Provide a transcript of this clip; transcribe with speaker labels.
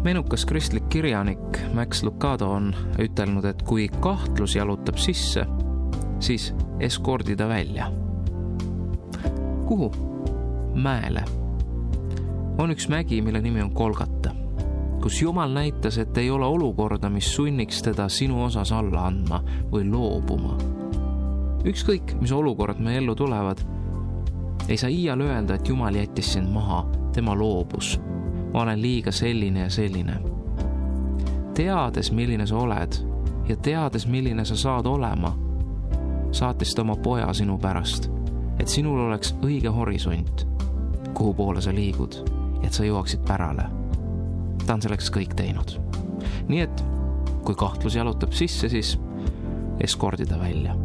Speaker 1: Menukas kristlik kirjanik Max Lucado on ütelnud, et kui kahtlus jalutab sisse, siis eskordi ta välja. Kuhu? Mäele. On üks mägi, mille nimi on Golgata, kus Jumal näitas, et ei ole olukorda, mis sunniks teda sinu osas alla andma või loobuma. Ükskõik, mis olukorrad me ellu tulevad, ei saa iial öelda, et Jumal jättis sind maha, tema loobus. Ma olen liiga selline ja selline. Teades, milline sa oled ja teades, milline sa saad olema, saatis ta oma poja sinu pärast, et sinul oleks õige horisont, kuhu poole sa liigud, et sa jõuaksid pärale. Ta on selleks kõik teinud. Nii et, kui kahtlus jalutab sisse, siis eskordi ta välja.